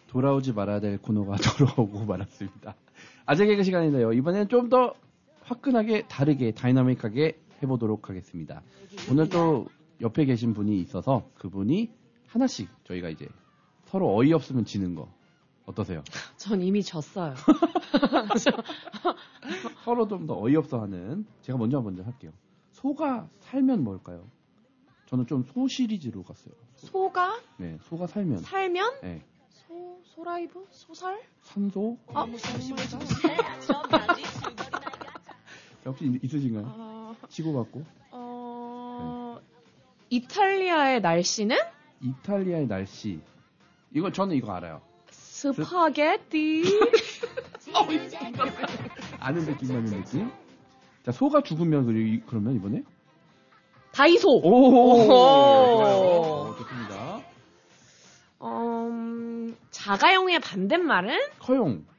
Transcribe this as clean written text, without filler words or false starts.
돌아오지 말아야 될 코너가 돌아오고 말았습니다. 아재 개그 시간인데요. 이번에는 좀 더 화끈하게 다르게 다이나믹하게 해보도록 하겠습니다. 오늘 또 옆에 계신 분이 있어서 그분이 하나씩 저희가 이제 서로 어이없으면 지는 거 어떠세요? 전 이미 졌어요. 서로 좀 더 어이없어 하는 제가 먼저 할게요. 소가 살면 뭘까요? 저는 좀 소 시리즈로 갔어요. 소가? 네, 소가 살면. 살면? 네. 소라이브? 소설? 산소? 혹시 있으신가요? 치고받고? 네. 이탈리아의 날씨는? 이탈리아의 날씨. 저는 이거 알아요. 스파게티. 아는 느낌 맞는 느낌? 자, 소가 죽으면 그러면 이번에? 다이소. 오. 좋아요. 좋습니다. 자가용의 반대말은? 커용.